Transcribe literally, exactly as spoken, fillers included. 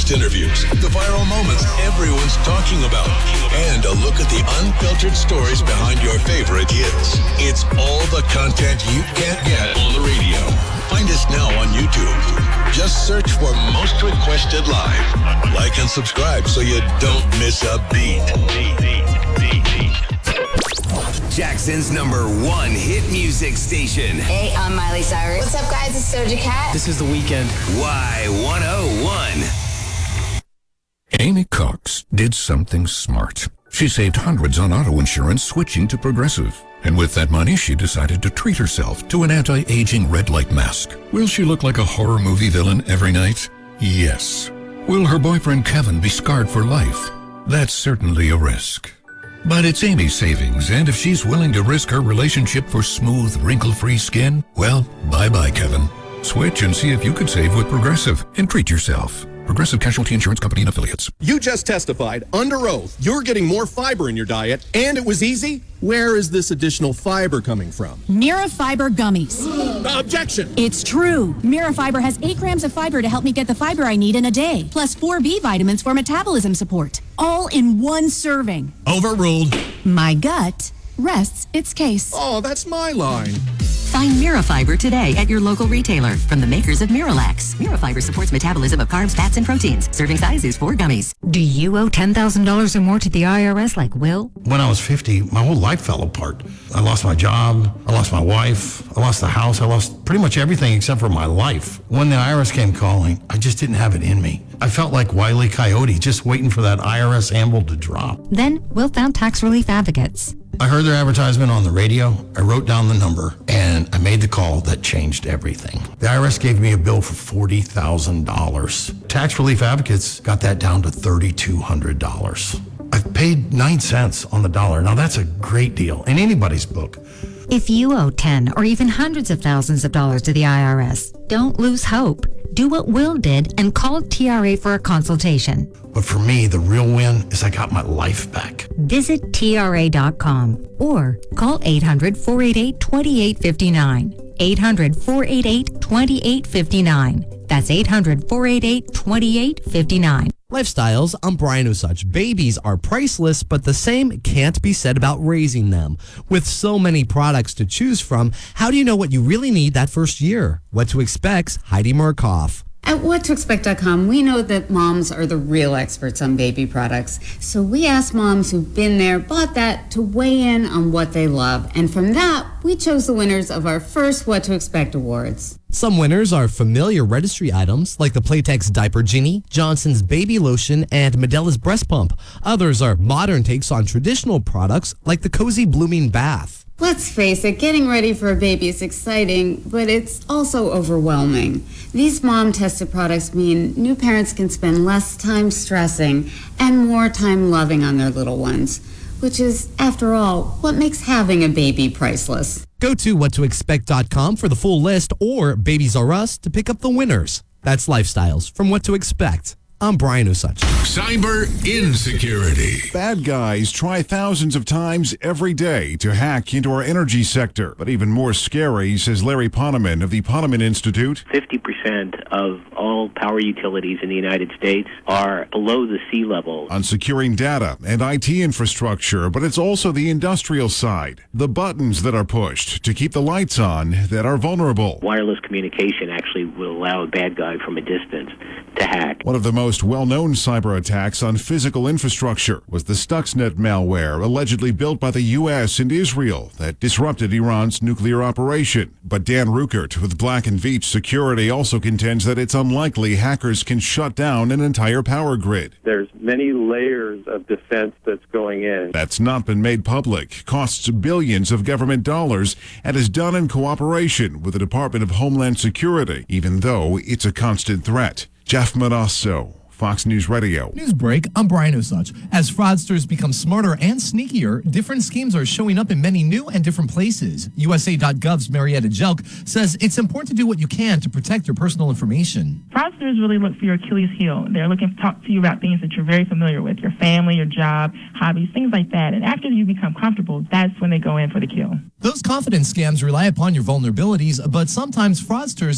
best interviews, the viral moments everyone's talking about, and a look at the unfiltered stories behind your favorite hits. It's all the content you can't get on the radio. Find us now on YouTube. Just search for Most Requested Live. Like and subscribe so you don't miss a beat. Jackson's number one hit music station. Hey, I'm Miley Cyrus. What's up, guys? It's Doja Cat. This is The Weeknd. Y one oh one. Amy Cox did something smart. She saved hundreds on auto insurance switching to Progressive. And with that money, she decided to treat herself to an anti-aging red light mask. Will she look like a horror movie villain every night? Yes. Will her boyfriend Kevin be scarred for life? That's certainly a risk. But it's Amy's savings, and if she's willing to risk her relationship for smooth, wrinkle-free skin, well, bye-bye, Kevin. Switch and see if you could save with Progressive and treat yourself. Progressive Casualty Insurance Company and Affiliates. You just testified under oath you're getting more fiber in your diet, and it was easy. Where is this additional fiber coming from? Mirafiber gummies. Objection! It's true. Mirafiber has eight grams of fiber to help me get the fiber I need in a day, plus four B vitamins for metabolism support, all in one serving. Overruled. My gut rests its case. Oh, that's my line. Find Mirafiber today at your local retailer from the makers of Miralax. Mirafiber supports metabolism of carbs, fats, and proteins. Serving size is four gummies. Do you owe ten thousand dollars or more to the I R S like Will? When I was fifty, my whole life fell apart. I lost my job, I lost my wife, I lost the house, I lost pretty much everything except for my life. When the I R S came calling, I just didn't have it in me. I felt like Wile E. Coyote, just waiting for that I R S anvil to drop. Then Will found Tax Relief Advocates. I heard their advertisement on the radio, I wrote down the number, and I made the call that changed everything. The I R S gave me a bill for forty thousand dollars. Tax Relief Advocates got that down to three thousand two hundred dollars. I've paid nine cents on the dollar. Now that's a great deal in anybody's book. If you owe ten or even hundreds of thousands of dollars to the I R S, don't lose hope. Do what Will did and call T R A for a consultation. But for me, the real win is I got my life back. Visit T R A dot com or call eight hundred, four eight eight, two eight five nine. eight hundred, four eight eight, two eight five nine. That's eight hundred, four eight eight, two eight five nine. Lifestyles, I'm Brian Osuch. Babies are priceless, but the same can't be said about raising them. With so many products to choose from, how do you know what you really need that first year? What to expect's Heidi Murkoff. At what to expect dot com, we know that moms are the real experts on baby products. So we asked moms who've been there, bought that, to weigh in on what they love. And from that, we chose the winners of our first What to Expect awards. Some winners are familiar registry items like the Playtex Diaper Genie, Johnson's Baby Lotion, and Medella's Breast Pump. Others are modern takes on traditional products like the Cozy Blooming Bath. Let's face it, getting ready for a baby is exciting, but it's also overwhelming. These mom-tested products mean new parents can spend less time stressing and more time loving on their little ones, which is, after all, what makes having a baby priceless. Go to what to expect dot com for the full list or Babies R Us to pick up the winners. That's Lifestyles from What to Expect. I'm Brian Osuch. Cyber insecurity. Bad guys try thousands of times every day to hack into our energy sector. But even more scary, says Larry Poneman of the Poneman Institute. fifty percent of all power utilities in the United States are below the sea level. On securing data and I T infrastructure, but it's also the industrial side. The buttons that are pushed to keep the lights on that are vulnerable. Wireless communication actually will allow a bad guy from a distance to hack. One of the most well-known cyber attacks on physical infrastructure was the Stuxnet malware allegedly built by the U S and Israel that disrupted Iran's nuclear operation. But Dan Ruckert with Black and Veatch Security also contends that it's unlikely hackers can shut down an entire power grid. There's many layers of defense that's going in. That's not been made public, costs billions of government dollars, and is done in cooperation with the Department of Homeland Security, even though it's a constant threat. Jeff Manasso, Fox News Radio. News break, I'm Brian Osuch. As fraudsters become smarter and sneakier, different schemes are showing up in many new and different places. U S A dot gov's Marietta Jelk says it's important to do what you can to protect your personal information. Fraudsters really look for your Achilles heel. They're looking to talk to you about things that you're very familiar with, your family, your job, hobbies, things like that. And after you become comfortable, that's when they go in for the kill. Those confidence scams rely upon your vulnerabilities, but sometimes fraudsters